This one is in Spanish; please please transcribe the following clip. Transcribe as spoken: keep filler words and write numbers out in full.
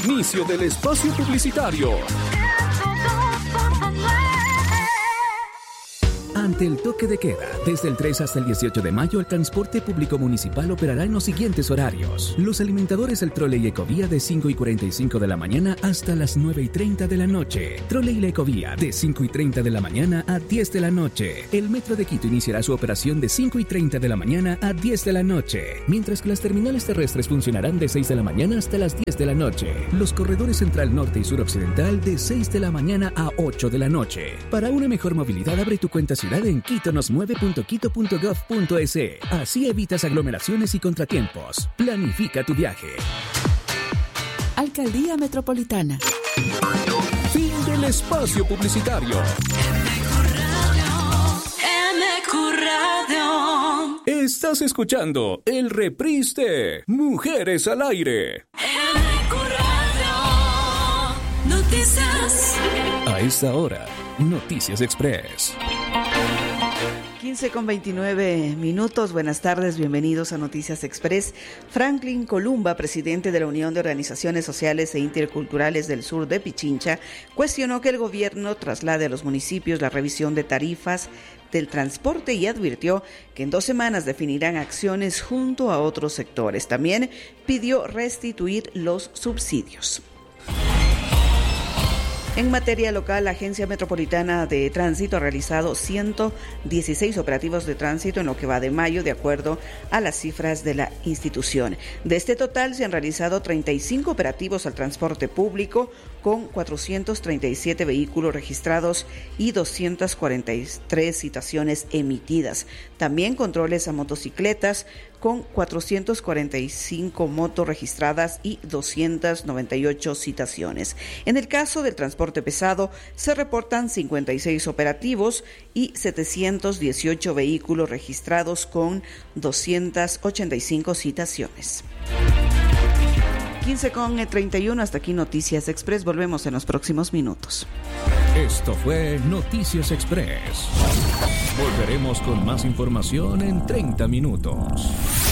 Inicio del espacio publicitario. Ante el toque de queda, desde el tres hasta el dieciocho de mayo, el transporte público municipal operará en los siguientes horarios. Los alimentadores del Trole y Ecovía de cinco y cuarenta y cinco de la mañana hasta las nueve y treinta de la noche. Trole y la Ecovía de cinco y treinta de la mañana a diez de la noche. El Metro de Quito iniciará su operación de cinco y treinta de la mañana a diez de la noche, mientras que las terminales terrestres funcionarán de seis de la mañana hasta las diez de la noche. Los corredores Central Norte y Sur Occidental de seis de la mañana a ocho de la noche. Para una mejor movilidad, abre tu cuenta ciudad en quito nos mueve punto quito punto gov punto es. Así evitas aglomeraciones y contratiempos. Planifica tu viaje. Alcaldía Metropolitana. Fin del espacio publicitario. M Q Radio. Estás escuchando el reprise de Mujeres al Aire. M Q Radio. Noticias. A esta hora, Noticias Express. quince con veintinueve minutos. Buenas tardes, bienvenidos a Noticias Express. Franklin Columba, presidente de la Unión de Organizaciones Sociales e Interculturales del Sur de Pichincha, cuestionó que el gobierno traslade a los municipios la revisión de tarifas del transporte y advirtió que en dos semanas definirán acciones junto a otros sectores. También pidió restituir los subsidios. En materia local, la Agencia Metropolitana de Tránsito ha realizado ciento dieciséis operativos de tránsito en lo que va de mayo, de acuerdo a las cifras de la institución. De este total, se han realizado treinta y cinco operativos al transporte público, con cuatrocientos treinta y siete vehículos registrados y doscientas cuarenta y tres citaciones emitidas. También controles a motocicletas, con cuatrocientas cuarenta y cinco motos registradas y doscientas noventa y ocho citaciones. En el caso del transporte pesado, se reportan cincuenta y seis operativos y setecientos dieciocho vehículos registrados con doscientas ochenta y cinco citaciones. quince con treinta y uno, hasta aquí Noticias Express. Volvemos en los próximos minutos. Esto fue Noticias Express. Volveremos con más información en treinta minutos.